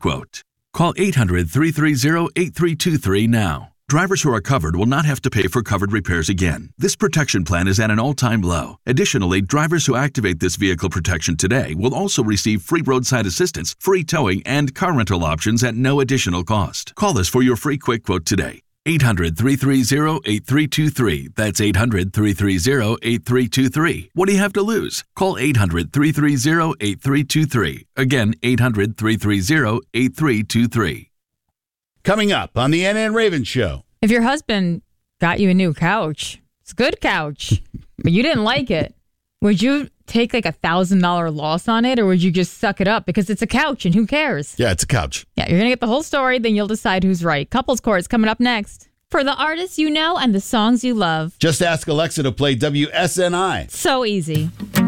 quote. Call 800-330-8323 now. Drivers who are covered will not have to pay for covered repairs again. This protection plan is at an all-time low. Additionally, drivers who activate this vehicle protection today will also receive free roadside assistance, free towing, and car rental options at no additional cost. Call us for your free quick quote today. 800-330-8323. That's 800-330-8323. What do you have to lose? Call 800-330-8323. Again, 800-330-8323. Coming up on the NN Raven Show. If your husband got you a new couch, it's a good couch, but you didn't like it, would you take like $1,000 loss on it, or would you just suck it up because it's a couch and who cares? Yeah, it's a couch. Yeah, you're going to get the whole story, then you'll decide who's right. Couples Court's coming up next. For the artists you know and the songs you love. Just ask Alexa to play WSNI. So easy.